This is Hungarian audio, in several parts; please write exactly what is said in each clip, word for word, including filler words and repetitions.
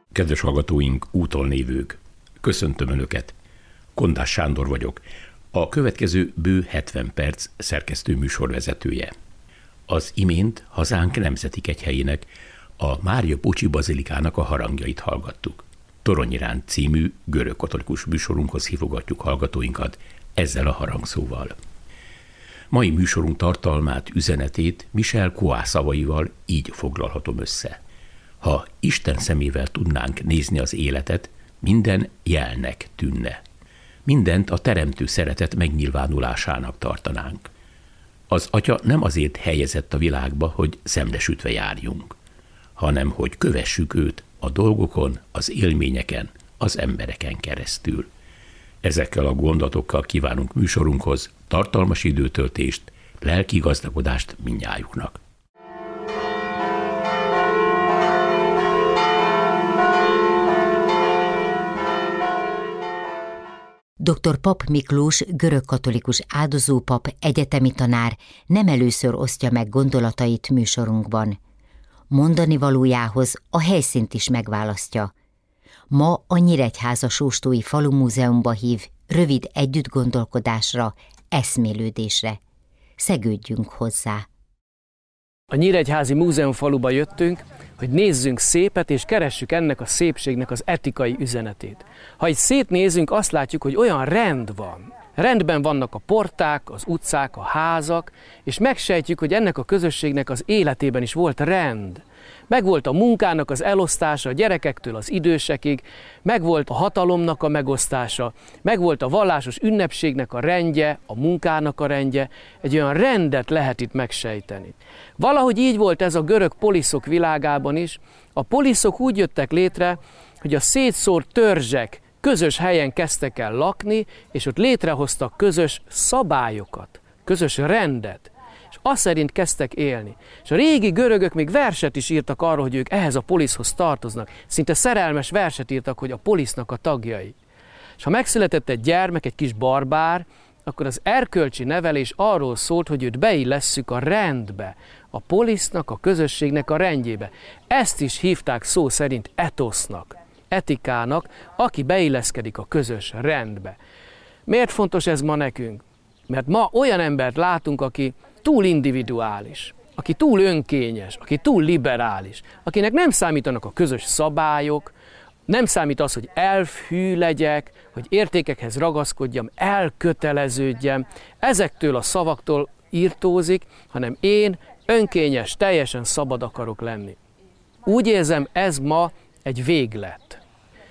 Kedves hallgatóink, úton lévők, köszöntöm Önöket. Kondás Sándor vagyok, a következő bő hetven perc szerkesztő műsorvezetője. Az imént hazánk nemzeti kegyhelyének, a Mária Bocsi Bazilikának a harangjait hallgattuk. Toronyirán című görögkatolikus műsorunkhoz hívogatjuk hallgatóinkat ezzel a harangszóval. Mai műsorunk tartalmát, üzenetét Michel Coix szavaival így foglalhatom össze. Ha Isten szemével tudnánk nézni az életet, minden jelnek tűnne. Mindent a teremtő szeretet megnyilvánulásának tartanánk. Az Atya nem azért helyezett a világba, hogy szemlesütve járjunk, hanem hogy kövessük őt a dolgokon, az élményeken, az embereken keresztül. Ezekkel a gondolatokkal kívánunk műsorunkhoz tartalmas időtöltést, lelki gazdagodást mindnyájuknak. doktor Papp Miklós, görögkatolikus áldozópap, egyetemi tanár nem először osztja meg gondolatait műsorunkban. Mondani valójához a helyszínt is megválasztja. Ma a Nyíregyháza Sóstói Falumúzeumba hív rövid együttgondolkodásra, eszmélődésre. Szegődjünk hozzá. A Nyíregyházi Múzeumfaluba jöttünk, hogy nézzünk szépet, és keressük ennek a szépségnek az etikai üzenetét. Ha itt szétnézünk, azt látjuk, hogy olyan rend van. Rendben vannak a porták, az utcák, a házak, és megsejtjük, hogy ennek a közösségnek az életében is volt rend. Megvolt a munkának az elosztása a gyerekektől az idősekig, megvolt a hatalomnak a megosztása, megvolt a vallásos ünnepségnek a rendje, a munkának a rendje, egy olyan rendet lehet itt megsejteni. Valahogy így volt ez a görög poliszok világában is. A poliszok úgy jöttek létre, hogy a szétszórt törzsek közös helyen kezdtek el lakni, és ott létrehoztak közös szabályokat, közös rendet, és azt szerint kezdtek élni. És a régi görögök még verset is írtak arról, hogy ők ehhez a poliszhoz tartoznak. Szinte szerelmes verset írtak, hogy a polisznak a tagjai. És ha megszületett egy gyermek, egy kis barbár, akkor az erkölcsi nevelés arról szólt, hogy őt beillesszük a rendbe, a polisznak, a közösségnek a rendjébe. Ezt is hívták szó szerint etosznak, etikának, aki beilleszkedik a közös rendbe. Miért fontos ez ma nekünk? Mert ma olyan embert látunk, aki túl individuális, aki túl önkényes, aki túl liberális, akinek nem számítanak a közös szabályok, nem számít az, hogy elfhű legyek, hogy értékekhez ragaszkodjam, elköteleződjem, ezektől a szavaktól irtózik, hanem én önkényes, teljesen szabad akarok lenni. Úgy érzem, ez ma egy véglet.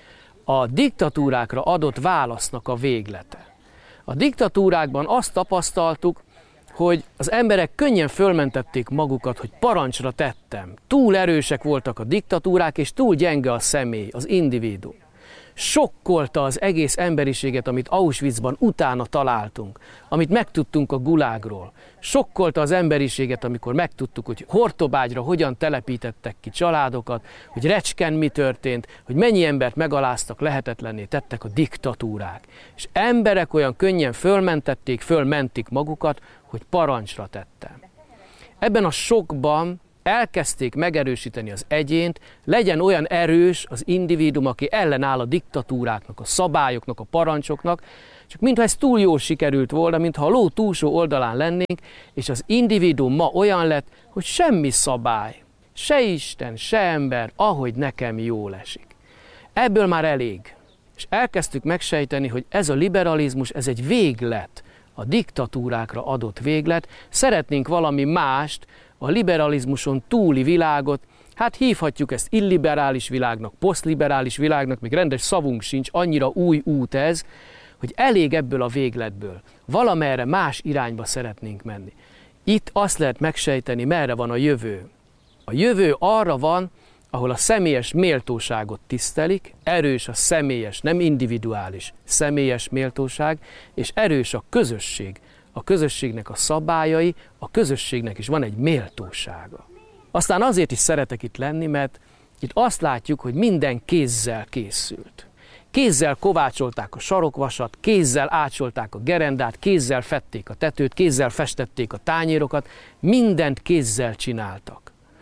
A diktatúrákra adott válasznak a véglete. A diktatúrákban azt tapasztaltuk, hogy az emberek könnyen fölmentették magukat, hogy parancsra tettem. Túl erősek voltak a diktatúrák, és túl gyenge a személy, az individuum. Sokkolta az egész emberiséget, amit Auschwitzban utána találtunk, amit megtudtunk a gulágról. Sokkolta az emberiséget, amikor megtudtuk, hogy Hortobágyra hogyan telepítettek ki családokat, hogy Recskén mi történt, hogy mennyi embert megaláztak, lehetetlenné tettek a diktatúrák. És emberek olyan könnyen fölmentették, fölmentik magukat, hogy parancsra tettem. Ebben a sokban elkezdték megerősíteni az egyént, legyen olyan erős az individuum, aki ellenáll a diktatúráknak, a szabályoknak, a parancsoknak, csak mintha ez túl jól sikerült volna, mintha a ló túlsó oldalán lennénk, és az individuum ma olyan lett, hogy semmi szabály, se Isten, se ember, ahogy nekem jól esik. Ebből már elég. És elkezdtük megsejteni, hogy ez a liberalizmus, ez egy véglet, a diktatúrákra adott véglet. Szeretnénk valami mást, a liberalizmuson túli világot, hát hívhatjuk ezt illiberális világnak, posztliberális világnak, még rendes szavunk sincs, annyira új út ez, hogy elég ebből a végletből. Valamerre más irányba szeretnénk menni. Itt azt lehet megsejteni, merre van a jövő. A jövő arra van, ahol a személyes méltóságot tisztelik, erős a személyes, nem individuális, személyes méltóság, és erős a közösség. A közösségnek a szabályai, a közösségnek is van egy méltósága. Aztán azért is szeretek itt lenni, mert itt azt látjuk, hogy minden kézzel készült. Kézzel kovácsolták a sarokvasat, kézzel ácsolták a gerendát, kézzel fették a tetőt, kézzel festették a tányérokat, mindent kézzel csináltak.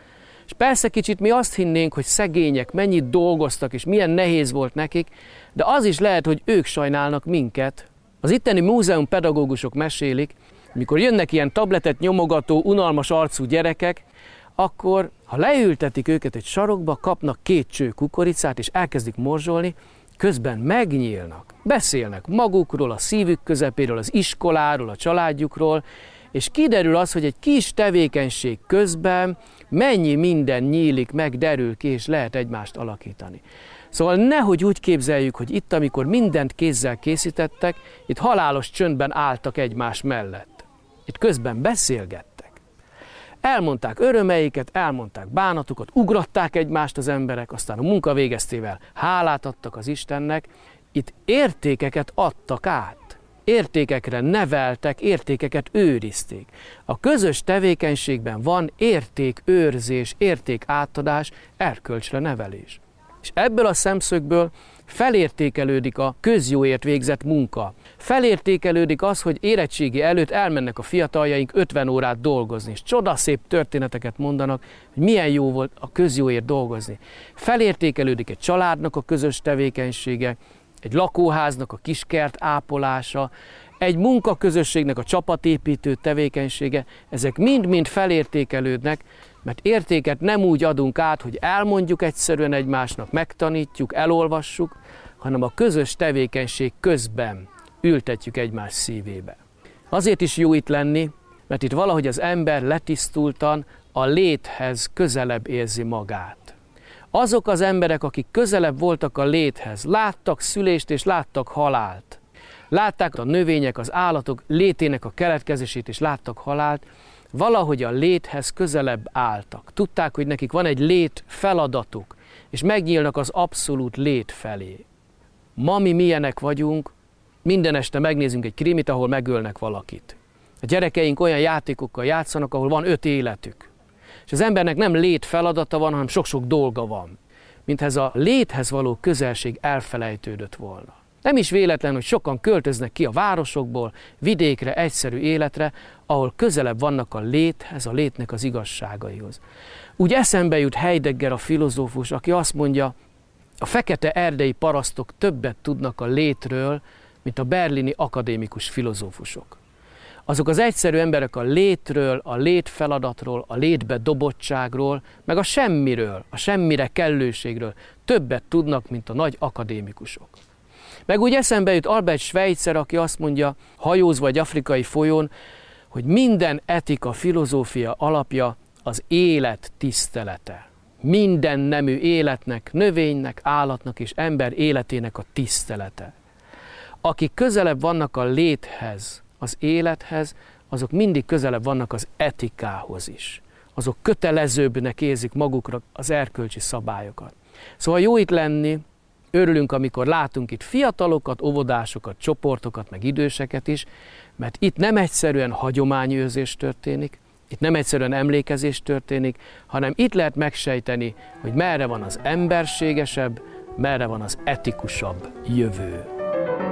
És persze kicsit mi azt hinnénk, hogy szegények mennyit dolgoztak, és milyen nehéz volt nekik, de az is lehet, hogy ők sajnálnak minket. Az itteni múzeumpedagógusok mesélik, mikor jönnek ilyen tabletet nyomogató, unalmas arcú gyerekek, akkor, ha leültetik őket egy sarokba, kapnak két cső kukoricát, és elkezdik morzsolni, közben megnyílnak, beszélnek magukról, a szívük közepéről, az iskoláról, a családjukról, és kiderül az, hogy egy kis tevékenység közben mennyi minden nyílik meg, derül ki, és lehet egymást alakítani. Szóval nehogy úgy képzeljük, hogy itt, amikor mindent kézzel készítettek, itt halálos csöndben álltak egymás mellett. Itt közben beszélgettek. Elmondták örömeiket, elmondták bánatukat, ugratták egymást az emberek, aztán a munka végeztével hálát adtak az Istennek. Itt értékeket adtak át. Értékekre neveltek, értékeket őrizték. A közös tevékenységben van értékőrzés, értékátadás, erkölcsre nevelés. És ebből a szemszögből felértékelődik a közjóért végzett munka. Felértékelődik az, hogy érettségi előtt elmennek a fiataljaink ötven órát dolgozni, és csodaszép történeteket mondanak, hogy milyen jó volt a közjóért dolgozni. Felértékelődik egy családnak a közös tevékenysége, egy lakóháznak a kiskert ápolása, egy munkaközösségnek a csapatépítő tevékenysége, ezek mind-mind felértékelődnek, mert értéket nem úgy adunk át, hogy elmondjuk egyszerűen egymásnak, megtanítjuk, elolvassuk, hanem a közös tevékenység közben ültetjük egymás szívébe. Azért is jó itt lenni, mert itt valahogy az ember letisztultan a léthez közelebb érzi magát. Azok az emberek, akik közelebb voltak a léthez, láttak szülést és láttak halált. Látták a növények, az állatok létének a keletkezését és láttak halált, valahogy a léthez közelebb álltak. Tudták, hogy nekik van egy lét feladatuk, és megnyílnak az abszolút lét felé. Ma mi milyenek vagyunk, minden este megnézünk egy krimit, ahol megölnek valakit. A gyerekeink olyan játékokkal játszanak, ahol van öt életük. És az embernek nem lét feladata van, hanem sok-sok dolga van. Mintha ez a léthez való közelség elfelejtődött volna. Nem is véletlen, hogy sokan költöznek ki a városokból, vidékre, egyszerű életre, ahol közelebb vannak a léthez, a létnek az igazságaihoz. Úgy eszembe jut Heidegger, a filozófus, aki azt mondja, a fekete erdei parasztok többet tudnak a létről, mint a berlini akadémikus filozófusok. Azok az egyszerű emberek a létről, a létfeladatról, a létbe dobottságról, meg a semmiről, a semmire kellőségről többet tudnak, mint a nagy akadémikusok. Meg úgy eszembe jut Albert Schweitzer, aki azt mondja, hajózva egy afrikai folyón, hogy minden etika, filozófia alapja az élet tisztelete. Minden nemű életnek, növénynek, állatnak és ember életének a tisztelete. Akik közelebb vannak a léthez, az élethez, azok mindig közelebb vannak az etikához is. Azok kötelezőbbnek érzik magukra az erkölcsi szabályokat. Szóval jó itt lenni, örülünk, amikor látunk itt fiatalokat, óvodásokat, csoportokat, meg időseket is, mert itt nem egyszerűen hagyományőrzés történik, itt nem egyszerűen emlékezés történik, hanem itt lehet megsejteni, hogy merre van az emberségesebb, merre van az etikusabb jövő.